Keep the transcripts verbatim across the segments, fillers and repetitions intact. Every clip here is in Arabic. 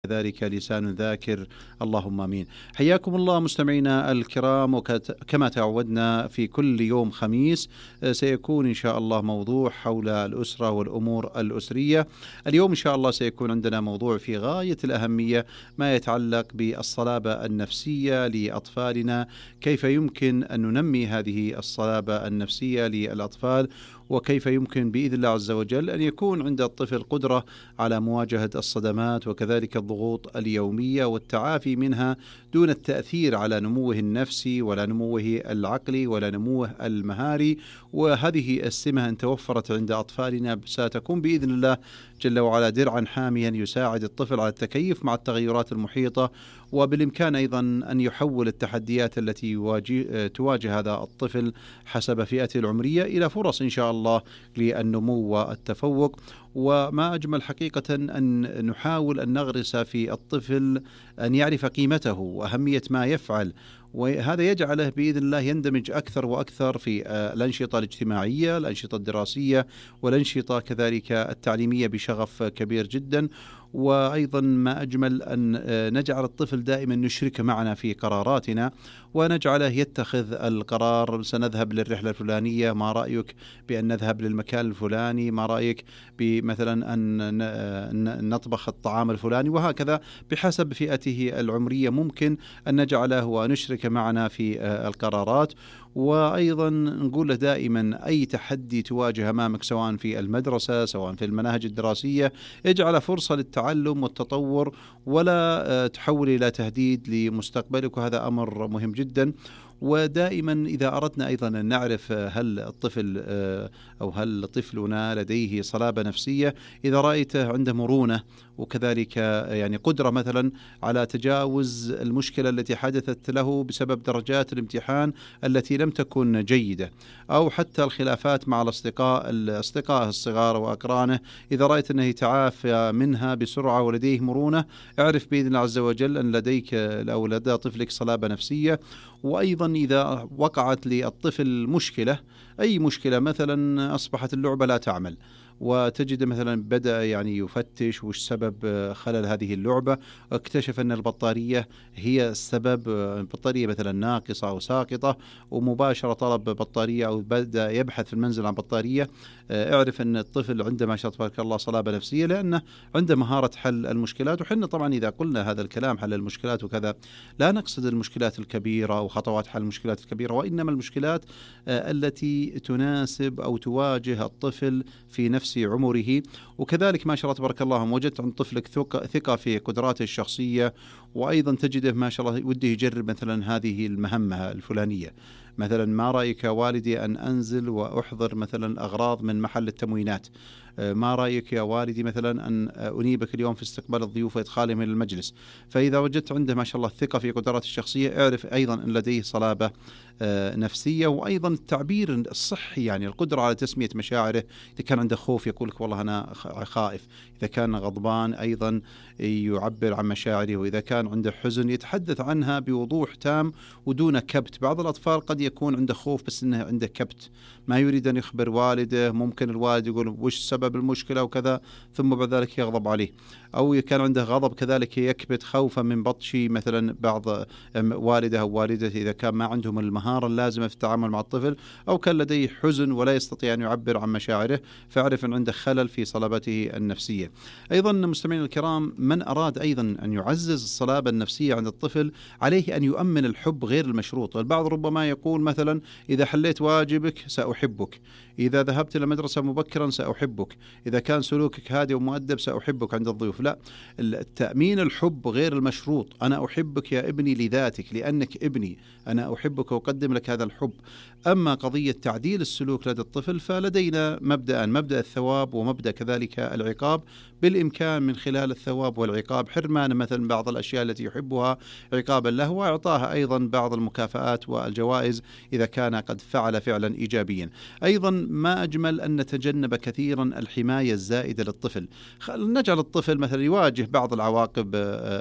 كذلك لسان ذاكر، اللهم آمين. حياكم الله مستمعينا الكرام، وكما تعودنا في كل يوم خميس سيكون إن شاء الله موضوع حول الأسرة والأمور الأسرية. اليوم إن شاء الله سيكون عندنا موضوع في غاية الأهمية، ما يتعلق بالصلابة النفسية لأطفالنا، كيف يمكن أن ننمي هذه الصلابة النفسية للأطفال، وكيف يمكن بإذن الله عز وجل أن يكون عند الطفل قدرة على مواجهة الصدمات وكذلك الضغوط اليومية والتعافي منها دون التأثير على نموه النفسي ولا نموه العقلي ولا نموه المهاري. وهذه السمة إن توفرت عند أطفالنا ستكون بإذن الله جل وعلا درعا حاميا يساعد الطفل على التكيف مع التغيرات المحيطة، وبالإمكان أيضا أن يحول التحديات التي يواجه تواجه هذا الطفل حسب فئته العمرية إلى فرص إن شاء الله للنمو والتفوق. وما أجمل حقيقة أن نحاول أن نغرس في الطفل أن يعرف قيمته وأهمية ما يفعل، وهذا يجعله بإذن الله يندمج أكثر وأكثر في الأنشطة الاجتماعية، الأنشطة الدراسية، والأنشطة كذلك التعليمية بشغف كبير جدا. وأيضا ما أجمل أن نجعل الطفل دائما نشرك معنا في قراراتنا، ونجعله يتخذ القرار، سنذهب للرحلة الفلانية، ما رأيك بأن نذهب للمكان الفلاني، ما رأيك بمثلا أن نطبخ الطعام الفلاني، وهكذا بحسب فئته العمرية ممكن أن نجعله ونشرك معنا في القرارات. وأيضا نقول له دائما أي تحدي تواجه أمامك سواء في المدرسة سواء في المناهج الدراسية اجعل فرصة للتعلم والتطور، ولا تحول إلى تهديد لمستقبلك، وهذا أمر مهم جدا. ودائما إذا أردنا أيضا أن نعرف هل الطفل أو هل طفلنا لديه صلابة نفسية، إذا رأيته عنده مرونة وكذلك يعني قدرة مثلا على تجاوز المشكلة التي حدثت له بسبب درجات الامتحان التي لم تكن جيدة، أو حتى الخلافات مع الأصدقاء الأصدقاء الصغار وأقرانه، إذا رأيت أنه يتعافى منها بسرعة ولديه مرونة، اعرف بإذن الله عز وجل أن لديك أو لدى طفلك صلابة نفسية. وأيضا إذا وقعت للطفل مشكلة، أي مشكلة مثلا أصبحت اللعبة لا تعمل، وتجد مثلا بدأ يعني يفتش وش سبب خلل هذه اللعبة، اكتشف أن البطارية هي السبب، البطارية مثلا ناقصة أو ساقطة، ومباشرة طلب بطارية أو بدأ يبحث في المنزل عن بطارية، اعرف أن الطفل عنده ما شاء الله تبارك الله صلابة نفسية، لأنه عنده مهارة حل المشكلات. وحنا طبعا إذا قلنا هذا الكلام حل المشكلات وكذا لا نقصد المشكلات الكبيرة أو خطوات حل المشكلات الكبيرة، وإنما المشكلات التي تناسب أو تواجه الطفل في نفس عمره. وكذلك ما شاء الله تبارك الله وجدت عند طفلك ثقة في قدراته الشخصية، وأيضا تجده ما شاء الله وده يجرب مثلا هذه المهمة الفلانية، مثلا ما رأيك والدي أن أنزل وأحضر مثلا أغراض من محل التموينات، ما رأيك يا والدي مثلا أن أنيبك اليوم في استقبال الضيوف وإدخالهم إلى المجلس. فإذا وجدت عنده ما شاء الله الثقة في قدراته الشخصية، اعرف أيضا أن لديه صلابة نفسية. وأيضا التعبير الصحي، يعني القدرة على تسمية مشاعره، إذا كان عنده خوف يقول لك والله أنا خائف، إذا كان غضبان أيضا يعبر عن مشاعره، وإذا كان عنده حزن يتحدث عنها بوضوح تام ودون كبت. بعض الأطفال قد يكون عنده خوف بس إنه عنده كبت، ما يريد أن يخبر والده، ممكن الوالد يقول وش سبب المشكلة وكذا، ثم بعد ذلك يغضب عليه، أو كان عنده غضب كذلك يكبت خوفا من بطش مثلا بعض والده أو والدته إذا كان ما عندهم المهارة اللازمة في التعامل مع الطفل، أو كان لديه حزن ولا يستطيع أن يعبر عن مشاعره، فاعرف أن عنده خلل في صلابته النفسية. أيضا مستمعين الكرام، من أراد أيضا أن يعزز الصلابة النفسية عند الطفل عليه أن يؤمن الحب غير المشروط. البعض ربما يقول مثلا إذا حليت واجبك سأحبك، إذا ذهبت إلى المدرسة مبكرا سأحبك، إذا كان سلوكك هادئ ومؤدب سأحبك عند الضيوف. لا، التأمين الحب غير المشروط، أنا أحبك يا ابني لذاتك لأنك ابني، أنا أحبك وأقدم لك هذا الحب. أما قضية تعديل السلوك لدى الطفل فلدينا مبدأ مبدأ الثواب ومبدأ كذلك العقاب، بالإمكان من خلال الثواب والعقاب حرمان مثلا بعض الأشياء التي يحبها عقابا له، وإعطاها أيضا بعض المكافآت والجوائز إذا كان قد فعل فعلا إيجابيا. أيضا ما أجمل أن نتجنب كثيرا الحماية الزائدة للطفل، نجعل الطفل مثلا يواجه بعض العواقب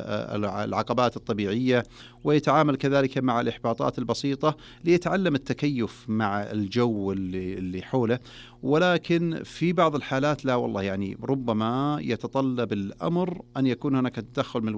العقبات الطبيعية، ويتعامل كذلك مع الإحباطات البسيطة ليتعلم التكيف مع الجو اللي حوله. ولكن في بعض الحالات لا والله، يعني ربما يتطلب الأمر أن يكون هناك تدخل من